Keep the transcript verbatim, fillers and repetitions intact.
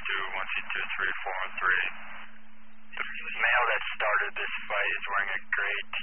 two, one two two three, four one three. The male that started this fight is wearing a gray